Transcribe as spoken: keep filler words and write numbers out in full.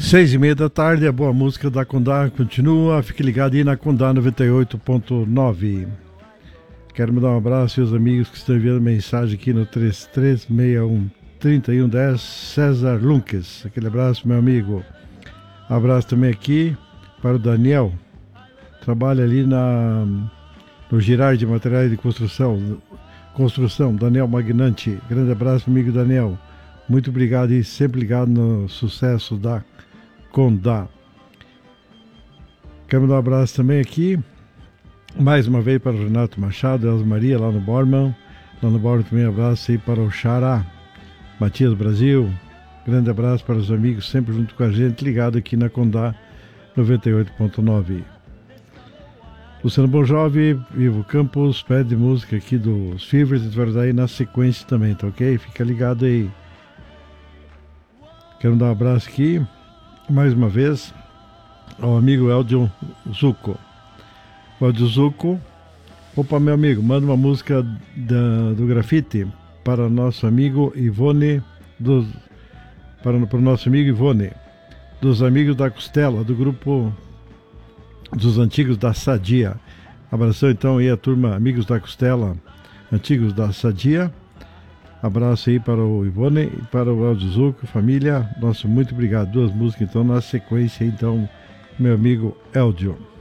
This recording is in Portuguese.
Seis e meia da tarde, a boa música da Condá continua. Fique ligado aí na Condá noventa e oito ponto nove. Quero mandar um abraço aos amigos que estão enviando mensagem aqui no três três seis um, três um um zero, César Lunques. Aquele abraço, meu amigo. Abraço também aqui para o Daniel. Trabalha ali na, no Girard de Materiais de Construção. Construção, Daniel Magnante. Grande abraço, amigo Daniel. Muito obrigado e sempre ligado no sucesso da Condá. Quero mandar um abraço também aqui, mais uma vez para o Renato Machado, Elza Maria, lá no Borman. Lá no Borman também um abraço aí para o Xará, Matias Brasil. Grande abraço para os amigos, sempre junto com a gente, ligado aqui na Condá noventa e oito ponto nove. Luciano Bon Jovi, Ivo Campos, pede música aqui dos Fevers, a gente vai dar aí na sequência também, tá ok? Fica ligado aí. Quero dar um abraço aqui, mais uma vez, ao amigo Eldio Zucco. O Eldio Zucco, opa, meu amigo, manda uma música da, do grafite para o nosso amigo Ivone, dos, para, para o nosso amigo Ivone, dos amigos da Costela, do grupo dos antigos da Sadia. Abração então aí a turma, amigos da Costela, antigos da Sadia. Abraço aí para o Ivone e para o Eldio Zucco, família. Nosso muito obrigado. Duas músicas então na sequência, então, meu amigo Eldio.